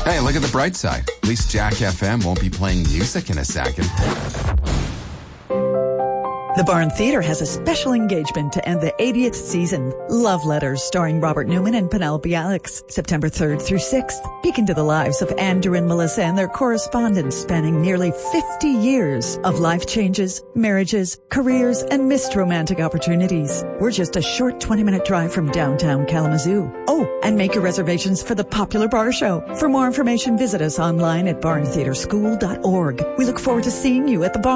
Hey, look at the bright side. At least Jack FM won't be playing music in a second. The Barn Theatre has a special engagement to end the 80th season. Love Letters, starring Robert Newman and Penelope Alex. September 3rd through 6th. Peek into the lives of Andrew and Melissa and their correspondence spanning nearly 50 years of life changes, marriages, careers, and missed romantic opportunities. We're just a short 20-minute drive from downtown Kalamazoo. Oh, and make your reservations for the popular bar show. For more information, visit us online at barntheatreschool.org. We look forward to seeing you at the Barn.